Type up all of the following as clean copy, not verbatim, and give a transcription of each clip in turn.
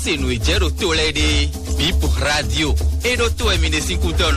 se no ejero to le de Bip Radio e do to e mi de 5 ton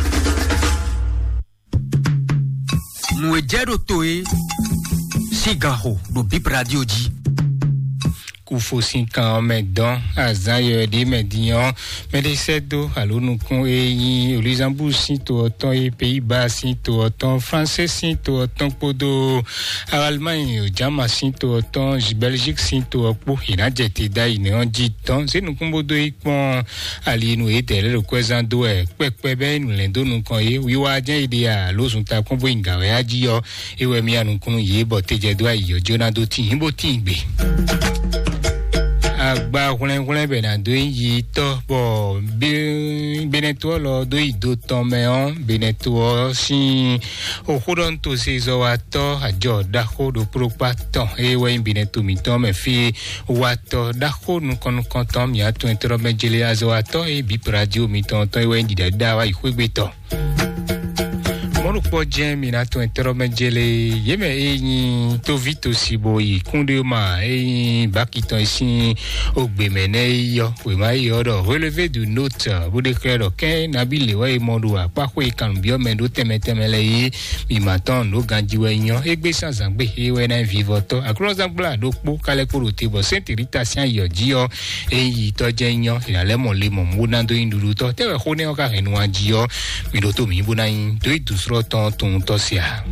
no ejero to e sigaho do Bip Radio di Kufosin kan medan azayo de median medesedo alonukun eyin olizambu sin to otan e Pays-Bas sin to otan français sin to otan podo Allemagne o jama sin to otan Belgique sin to opo inajete da ine onji ton senukun bodo ipon alinu etele lo kwezando e pepe be nu lendo nukun e wiwa jen ide a losun ta kun bo ingawe ajiyo ewe mi anukun ye bo tejedo ayo jonado tin bo tin gbe agba hulen benado yi to bo beneto lo do ido ton meon beneto si o hodon to se zo ato ajo da hodo propaton e we beneto mi ton me fi wato da hono kon ton mi ato entro mejele azo ato e Bip Radio mi ton to e we ndi da wa ikwegbe to Morupo jemi na to interomejele yeme eyin to vito sibo yi kunde ma eyin bakito isin ogbemene yo we ma yo do relevé du note bu de clair ken nabile wa imodu apako ikan bio mendo temetemele yi mi maton no ganjiwe yan egbe sanzangbe ewe na vivoto across angla do po kale kuro tebo Saint Rita yo jiyo eyin to je yan ilale mo le mo munando induru to tewe khone o ka renu ajiyo mi do to mi bunayin to idusro ton tosia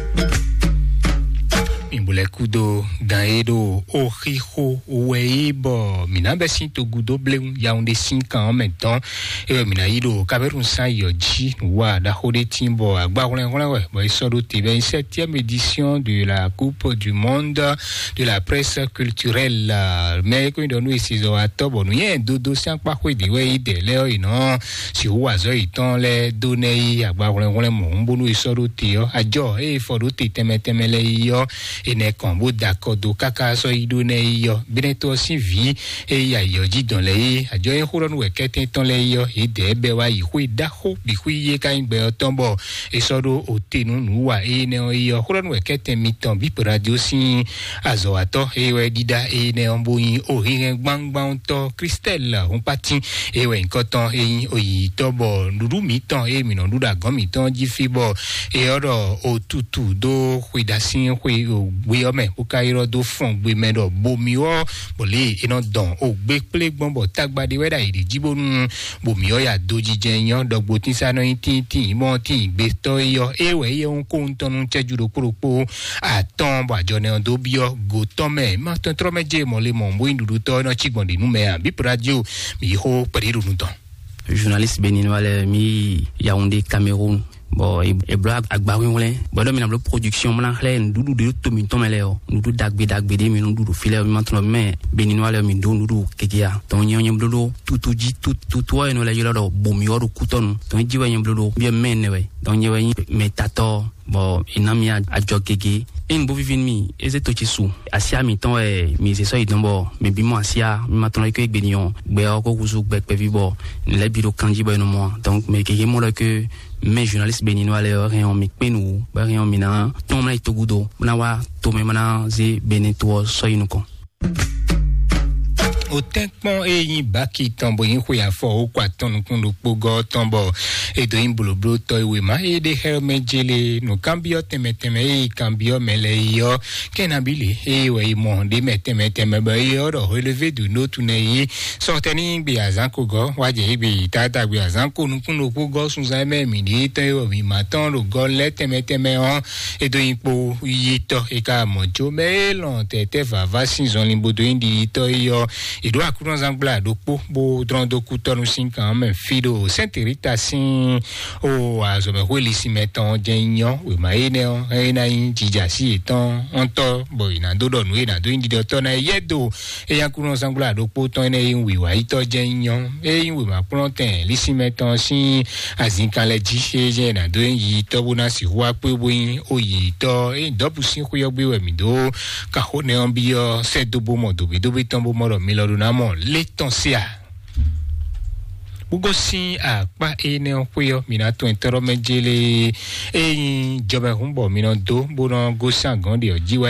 Imbule kudo gaedo oriho weibo minabe sinto gudo bleun yaunde 5 ans en même temps et mina ido Cameroun sa yoji wa da hode timbo agba we bo isodo tebe 7e édition de la Coupe du monde de la presse culturelle mais ko ndo nu sizo atobo nu yen dodo san pa ko de we ide le ina si wa zo itan le donei agba mo mbonu isodo ti yo ajo e fodo ti temetemele yo ene kombo dakodo kaka so idone yo bineto si vi e ya yoji don le ajo en horon we keten ton le yo ide be wa ihu daho bi hu ye ka ngbe otombo e sodo otenu nuwa ene yo horon we keten miton Bip Radio si azoato e we dida ene omboyin orin gbangban to Christelle on pati e we nkoton eyin oyi tobo nuru miton e minon duda gomiton jifibo e oro otutu do huidasin hui we ome o kairo do fon gbe medo bomi o bole ina don o gbe ple gbonbo tagbade weda ide jibonu bomi o ya doji jeyan dogbo tin sano tin mo tin gbe to yo ewe ye on ko ntonu chejudo poropo aton bo ajo ne do bio go tome ma ton tromeje mo le mo mbo indudu to no chigbonde nu me Bip Radio mi ho periru nu ton journaliste béninois mi Yaoundé Cameroun bon et blog agbawi wole bodo mi na blo production mona xlé ndudu de to mi to meleo ndudu dagbe de mi ndudu filé mi mantno mais béninois le mi ndudu kekia ton nyonyom blodo tutuji tutu eno la yelo bo mi oru kuton ton jiwe nyom blodo bien menewe don nyewe metato bon inami ajokege en bo vivin mi ezeto chisu asia mi ton mi se so idombo me bimo asia mi matno ke gbenion gbe oko kuzu gbe pe vibo le biro kanji bo no mo donc me kege mo que mes journalistes béninois les rien mi penu ba rien mina ton na itogudo na wa to me mana ze beneto so inuko o tenkpon eyin baki tombo yin khoya fo o kwa tonu kundu pogo tombo e do yin bloblo to iwe ma e de hermejele no cambio temeteme e cambio mele yo kenabile e we mo de metemeteme ba yo ro relevé du note ne sorteni bi azanko go waje bi tata bi azanko nu kundu pogo sunza me mi ni to yo mi matan lo go le temeteme on e do yin po yito e ka mojo me lon tete va sinzon limbodo indi to yo et doit courir en angla do bo drondo couton 5 ans même fido Saint Rita sin o azome weli si meton jenyo we maene o ena injija si eton onto bo ina do do nu ina do indi do to na yedo e yan courir en angla do po ton ene yin we wa ito jenyo e yin we ma plantain li si meton si azin kan le ji se je na do yin to bo na si wa pe bo yin oyi to e double sin ku yo gbe we mi do ka ho ne on bi yo se do bo mo do bi ton bo mo ro mi lo Namo letonsia Bugosi a pa ene opuyo minato entero mejele e jobe humbo mino do bono gosangon de ojiwa